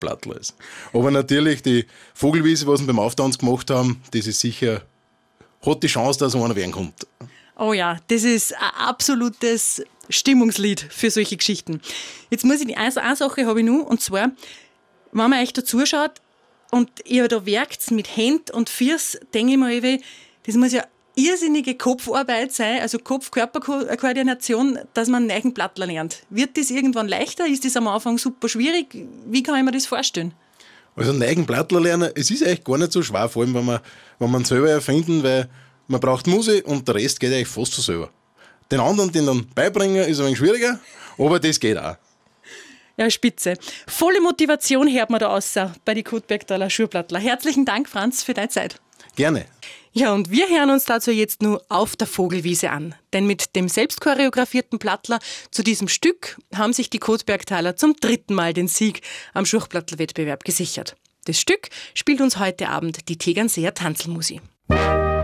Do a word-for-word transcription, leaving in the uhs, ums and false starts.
Plattl ist. Aber natürlich die Vogelwiese, was wir beim Auftanz gemacht haben, das ist sicher, hat die Chance, dass einer werden kommt. Oh ja, das ist ein absolutes Stimmungslied für solche Geschichten. Jetzt muss ich, die eine, eine Sache habe ich noch, und zwar, wenn man euch da zuschaut und ihr da werkt mit Händen und Füßen, denke ich mir eben, das muss ja irrsinnige Kopfarbeit sein, also Kopf-Körper-Koordination, dass man einen neuen Plattler lernt. Wird das irgendwann leichter? Ist das am Anfang super schwierig? Wie kann ich mir das vorstellen? Also einen neuen Plattler lernen, es ist eigentlich gar nicht so schwer, vor allem wenn man, wenn man selber erfinden, weil man braucht Musik und der Rest geht eigentlich fast so selber. Den anderen, den dann beibringen, ist ein wenig schwieriger, aber das geht auch. Ja, spitze. Volle Motivation hört man da raus bei den Kotbergtaler Schurplattler. Herzlichen Dank, Franz, für deine Zeit. Gerne. Ja, und wir hören uns dazu jetzt nur auf der Vogelwiese an. Denn mit dem selbst choreografierten Plattler zu diesem Stück haben sich die Kotbergtaler zum dritten Mal den Sieg am Schurplattl-Wettbewerb gesichert. Das Stück spielt uns heute Abend die Tegernseer Tanzlmusi.